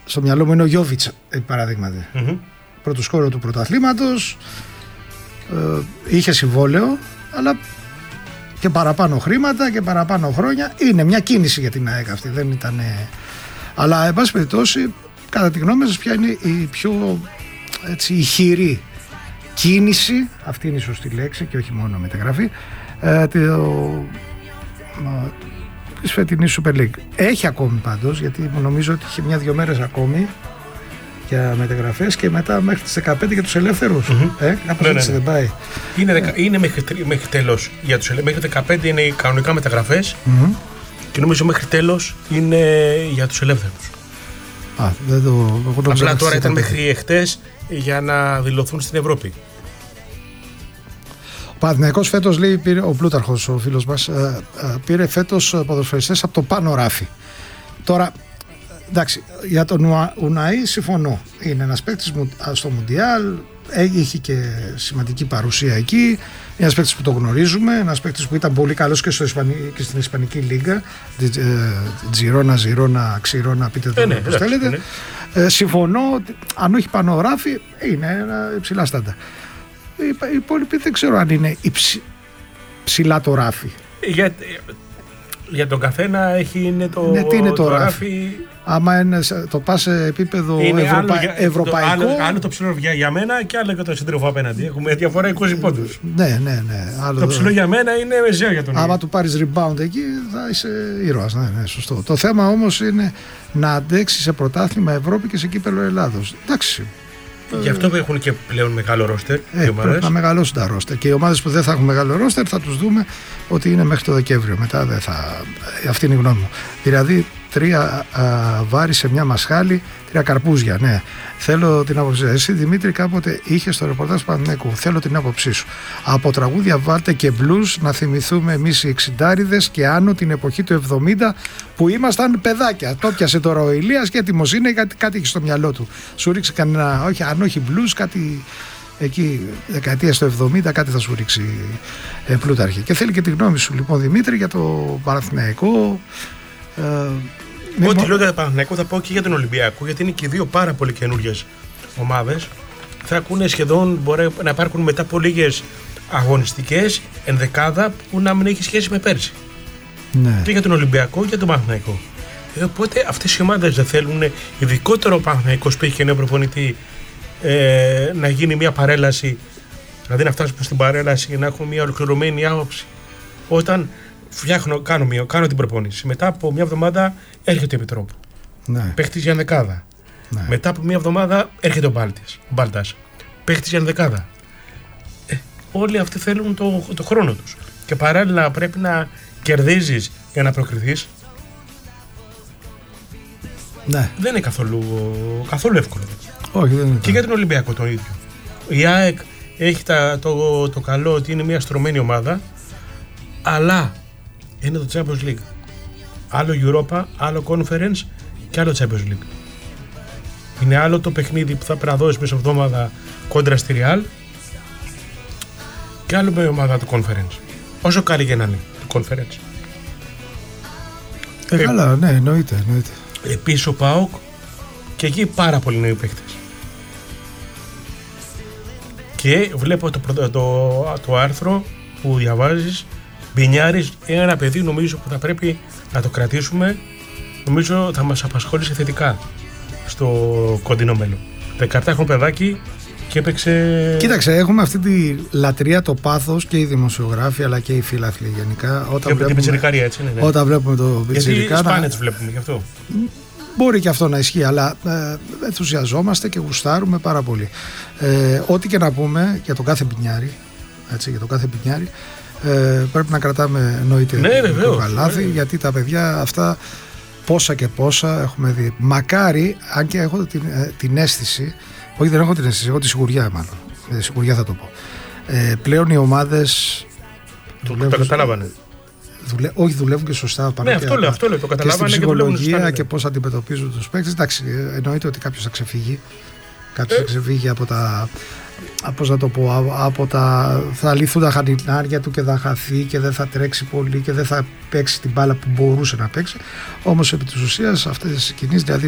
στο μυαλό μου είναι ο Γιόβιτς, παραδείγματι. Πρώτο σκόρο του πρωταθλήματος, είχε συμβόλαιο, αλλά και παραπάνω χρήματα και παραπάνω χρόνια. Είναι μια κίνηση για την ΑΕΚ αυτή, δεν ήταν. Αλλά εν πάση περιπτώσει, κατά τη γνώμη σας, ποια είναι η πιο ηχηρή κίνηση, αυτή είναι η σωστή λέξη και όχι μόνο μεταγραφή, της φετινής Super League. Έχει ακόμη πάντως, γιατί νομίζω ότι είχε 1-2 μέρες ακόμη για μεταγραφές και μετά μέχρι τις 15 για τους ελεύθερους. Κάπως έτσι δεν πάει. Είναι μέχρι τέλος για τους ελεύθερους. Μέχρι 15 είναι οι κανονικά μεταγραφές και νομίζω μέχρι τέλος είναι για τους ελεύθερους. Απλά τώρα ήταν μέχρι εχθές για να δηλωθούν στην Ευρώπη. Ο Παναθηναϊκός φέτος, λέει, ο Πλούταρχος, ο φίλος μας, πήρε φέτος ποδοσφαιριστές από το πάνω ράφι. Τώρα, εντάξει, για τον Ουναή συμφωνώ. Είναι ένας παίκτης στο Μουντιάλ, είχε και σημαντική παρουσία εκεί. Ένας παίκτης που το γνωρίζουμε, ένας παίκτης που ήταν πολύ καλός και στην Ισπανική Λίγκα. Τζιρόνα, Ξιρόνα, πείτε το όπως θέλετε. Συμφωνώ ότι αν όχι πάνω ράφι, είναι ένα υψηλά στάντα. Οι υπόλοιποι δεν ξέρω αν είναι ψηλά το ράφι. Για τον καθένα είναι το ράφι. Άμα είναι, το πας σε επίπεδο ευρωπαϊκό. Άλλο το ψηλό για μένα και άλλο για τον σύντροφο απέναντι. Έχουμε διαφορά 20 πόντους. Ναι. Το ψηλό για μένα είναι μεσαίο για τον ίδιο. Άμα του πάρεις rebound εκεί θα είσαι ήρωας. Ναι, σωστό. Το θέμα όμως είναι να αντέξει σε πρωτάθλημα Ευρώπη και σε κύπελλο Ελλάδος. Εντάξει. Γι' αυτό έχουν και πλέον μεγάλο ρόστερ οι ομάδες. Πρέπει να μεγαλώσουν τα ρόστερ. Και οι ομάδες που δεν θα έχουν μεγάλο ρόστερ θα τους δούμε ότι είναι μέχρι το Δεκέμβριο. Μετά δεν θα. Αυτή είναι η γνώμη μου. Δηλαδή 3 βάρη σε μια μασχάλη, 3 καρπούζια. Ναι. Θέλω την άποψή σου. Εσύ, Δημήτρη, κάποτε είχε στο ρεπορτάζ του Παναθηναϊκού. Θέλω την άποψή σου. Από τραγούδια βάλτε και blues να θυμηθούμε εμείς οι εξιντάριδες και άνω την εποχή του 70 που ήμασταν παιδάκια. Το πιάσε τώρα ο Ηλίας και έτοιμος είναι, κάτι είχε στο μυαλό του. Σου ρίξει κανένα, αν όχι blues, κάτι εκεί δεκαετία του 70, κάτι θα σου ρίξει Πλούταρχη. Και θέλει και τη γνώμη σου, λοιπόν, Δημήτρη, για το Παναθηναϊκό. Ό,τι λέω για τον Παναθηναϊκό θα πω και για τον Ολυμπιακό, γιατί είναι και οι δύο πάρα πολύ καινούριες ομάδες. Θα ακούνε σχεδόν, μπορεί να υπάρχουν μετά από λίγες αγωνιστικές ενδεκάδα που να μην έχει σχέση με πέρσι. Ναι. Και για τον Ολυμπιακό και για τον Παναθηναϊκό. Οπότε αυτές οι ομάδες δεν θέλουν, ειδικότερο ο Παναθηναϊκός που έχει και νέο προπονητή, να γίνει μια παρέλαση, δηλαδή να φτάσουμε στην παρέλαση και να έχουμε μια ολοκληρωμένη άποψη. Όταν κάνω την προπόνηση, μετά από μια εβδομάδα έρχεται ο Επιτρόπου. Ναι. Παίχτης για ενδεκάδα. Ναι. Μετά από μια εβδομάδα έρχεται ο Μπάλτας. Παίχτης για ενδεκάδα. Όλοι αυτοί θέλουν το χρόνο τους. Και παράλληλα πρέπει να κερδίζεις για να προκριθείς. Ναι. Δεν είναι καθόλου εύκολο. Όχι, δεν είναι. Και για τον Ολυμπιακό το ίδιο. Η ΑΕΚ έχει το καλό ότι είναι μια στρωμένη ομάδα, αλλά είναι το Champions League. Άλλο Europa, άλλο Conference και άλλο Champions League. Είναι άλλο το παιχνίδι που θα πρέπει να δώσεις μέσα εβδομάδα κόντρα στη Real και άλλο με ομάδα του Conference. Όσο καλή και να είναι το Conference. Καλά, ναι, εννοείται. Επίσης ο ΠΑΟΚ και εκεί πάρα πολλοί νέοι παίχτες. Και βλέπω το άρθρο που διαβάζεις, Μπινιάρης, είναι ένα παιδί νομίζω που θα πρέπει να το κρατήσουμε. Νομίζω θα μας απασχόλησε θετικά στο κοντινό μέλλον. 17 παιδάκι και έπαιξε. Κοίταξε, έχουμε αυτή τη λατρεία, το πάθος και οι δημοσιογράφοι αλλά και οι φίλαθλοι γενικά. Την πιτσιρικάρια, έτσι είναι. Όταν βλέπουμε το πιτσιρικά. Γιατί σπάνια τους βλέπουμε γι' αυτό. Μπορεί και αυτό να ισχύει, αλλά ενθουσιαζόμαστε και γουστάρουμε πάρα πολύ. Ό,τι και να πούμε για τον κάθε Μπινιάρη, πρέπει να κρατάμε εννοείται το καλάθι, γιατί τα παιδιά αυτά πόσα και πόσα έχουμε δει. Μακάρι, αν και έχω την αίσθηση, όχι δεν έχω την αίσθηση, έχω τη σιγουριά μάλλον, σιγουριά θα το πω, πλέον οι ομάδες το καταλάβανε. Όχι, δουλεύουν και σωστά πάνω αυτό λέω, το καταλάβανε και στην ψυχολογία και, και πώς αντιμετωπίζουν τους παίκτες. Εντάξει, εννοείται ότι κάποιος θα ξεφύγει. Από τα. Πώς να το πω, θα λυθούν τα χανινάρια του και θα χαθεί και δεν θα τρέξει πολύ και δεν θα παίξει την μπάλα που μπορούσε να παίξει. Όμως επί της ουσίας αυτές τις κινήσεις, δηλαδή